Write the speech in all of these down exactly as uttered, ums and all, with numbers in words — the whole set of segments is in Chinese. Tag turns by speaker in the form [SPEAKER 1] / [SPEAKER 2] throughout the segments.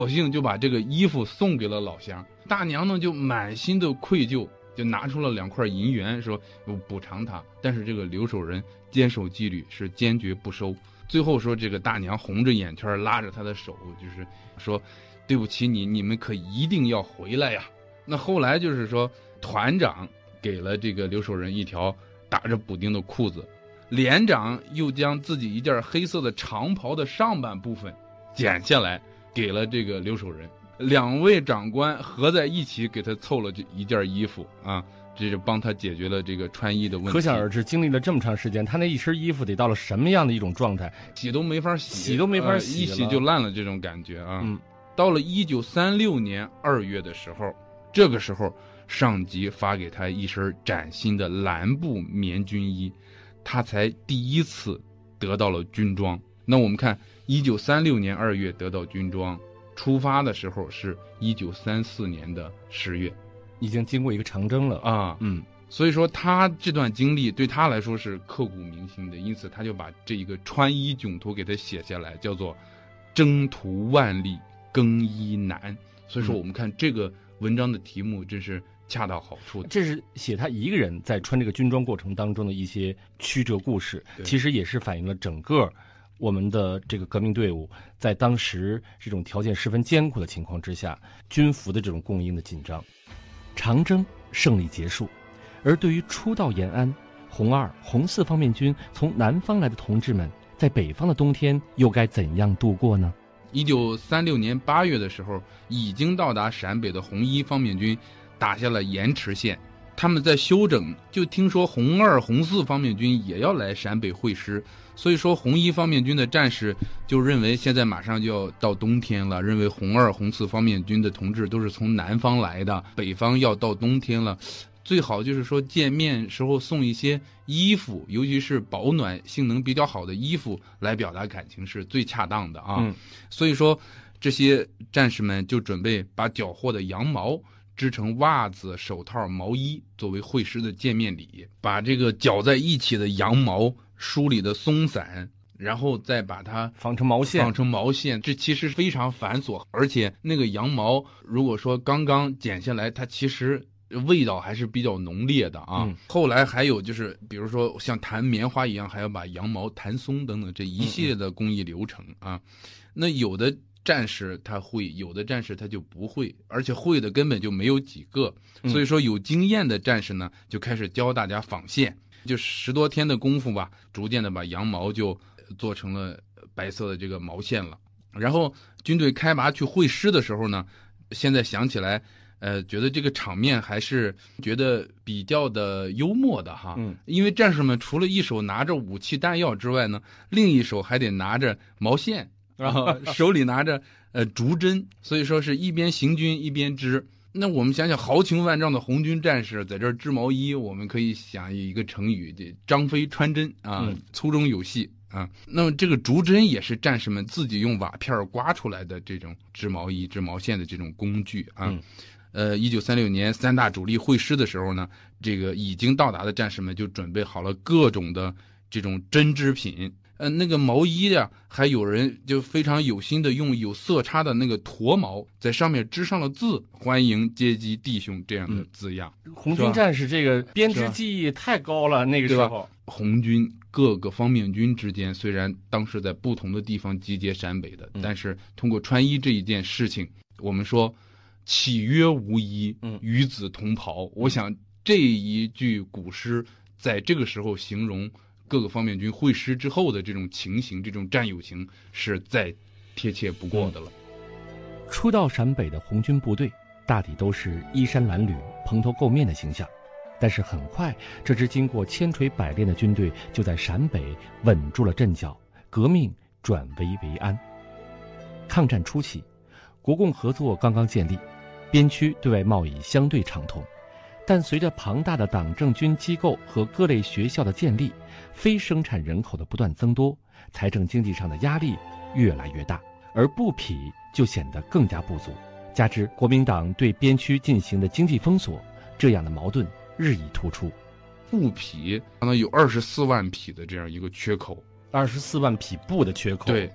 [SPEAKER 1] 索性就把这个衣服送给了老乡。大娘呢就满心的愧疚，就拿出了两块银元说补偿他，但是这个留守人坚守纪律，是坚决不收。最后说这个大娘红着眼圈拉着他的手，就是说对不起你，你们可一定要回来呀。那后来就是说团长给了这个留守人一条打着补丁的裤子，连长又将自己一件黑色的长袍的上半部分剪下来给了这个留守人，两位长官合在一起给他凑了这一件衣服啊，这是帮他解决了这个穿衣的问题。
[SPEAKER 2] 可想而知，经历了这么长时间，他那一身衣服得到了什么样的一种状态，
[SPEAKER 1] 洗都没法洗，
[SPEAKER 2] 洗都没法洗、
[SPEAKER 1] 呃，一洗就烂了这种感觉啊。
[SPEAKER 2] 嗯，
[SPEAKER 1] 到了一九三六年二月的时候，这个时候上级发给他一身崭新的蓝布棉军衣，他才第一次得到了军装。那我们看一九三六年二月得到军装，出发的时候是一九三四年的十月，
[SPEAKER 2] 已经经过一个长征了
[SPEAKER 1] 啊。
[SPEAKER 2] 嗯，
[SPEAKER 1] 所以说他这段经历对他来说是刻骨铭心的，因此他就把这一个穿衣囧途给他写下来，叫做征途万里更衣难。所以说我们看这个文章的题目真是恰到好处的。
[SPEAKER 2] 这是写他一个人在穿这个军装过程当中的一些曲折故事，其实也是反映了整个我们的这个革命队伍在当时这种条件十分艰苦的情况之下，军服的这种供应的紧张。长征胜利结束，而对于初到延安，红二、红四方面军从南方来的同志们，在北方的冬天又该怎样度过呢？
[SPEAKER 1] 一九三六年八月的时候，已经到达陕北的红一方面军打下了盐池县，他们在休整，就听说红二、红四方面军也要来陕北会师，所以说红一方面军的战士就认为现在马上就要到冬天了，认为红二、红四方面军的同志都是从南方来的，北方要到冬天了，最好就是说见面时候送一些衣服，尤其是保暖性能比较好的衣服来表达感情是最恰当的啊。
[SPEAKER 2] 嗯，
[SPEAKER 1] 所以说这些战士们就准备把缴获的羊毛织成袜子、手套、毛衣作为会师的见面礼，把这个绞在一起的羊毛梳理的松散，然后再把它
[SPEAKER 2] 纺成毛线，
[SPEAKER 1] 纺成毛线，这其实非常繁琐，而且那个羊毛如果说刚刚剪下来，它其实味道还是比较浓烈的啊。
[SPEAKER 2] 嗯、
[SPEAKER 1] 后来还有就是比如说像弹棉花一样，还要把羊毛弹松等等这一系列的工艺流程啊。嗯、那有的战士他会，有的战士他就不会，而且会的根本就没有几个，所以说有经验的战士呢就开始教大家纺线，就十多天的功夫吧，逐渐的把羊毛就做成了白色的这个毛线了。然后军队开拔去会师的时候呢，现在想起来呃，觉得这个场面还是觉得比较的幽默的哈，
[SPEAKER 2] 嗯，
[SPEAKER 1] 因为战士们除了一手拿着武器弹药之外呢，另一手还得拿着毛线，然后手里拿着呃竹针，所以说是一边行军一边织。那我们想想豪情万丈的红军战士在这儿织毛衣，我们可以想一个成语，这张飞穿针啊，
[SPEAKER 2] 嗯、
[SPEAKER 1] 粗中有细啊。那么这个竹针也是战士们自己用瓦片刮出来的这种织毛衣、织毛线的这种工具啊。
[SPEAKER 2] 嗯
[SPEAKER 1] 呃，一九三六年三大主力会师的时候呢，这个已经到达的战士们就准备好了各种的这种针织品。呃，那个毛衣呀，还有人就非常有心的用有色差的那个驼毛在上面织上了字，欢迎接机弟兄这样的字样。
[SPEAKER 2] 嗯、红军战士这个编织技艺太高了，那个时候。
[SPEAKER 1] 红军各个方面军之间虽然当时在不同的地方集结陕北的，
[SPEAKER 2] 嗯、
[SPEAKER 1] 但是通过穿衣这一件事情，我们说岂曰无衣，与子同袍。嗯、我想这一句古诗在这个时候形容各个方面军会师之后的这种情形，这种战友情是再贴切不过的了。
[SPEAKER 2] 嗯、初到陕北的红军部队大抵都是衣衫褴褛、蓬头垢面的形象，但是很快这支经过千锤百炼的军队就在陕北稳住了阵脚，革命转危为安。抗战初期，国共合作刚刚建立，边区对外贸易相对畅通，但随着庞大的党政军机构和各类学校的建立，非生产人口的不断增多，财政经济上的压力越来越大，而布匹就显得更加不足，加之国民党对边区进行的经济封锁，这样的矛盾日益突出。
[SPEAKER 1] 布匹可能有二十四万匹的这样一个缺口，
[SPEAKER 2] 二十四万匹布的缺口。
[SPEAKER 1] 对，
[SPEAKER 2] 嗯，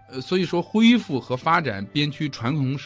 [SPEAKER 1] 呃，所以说恢复和发展边区传统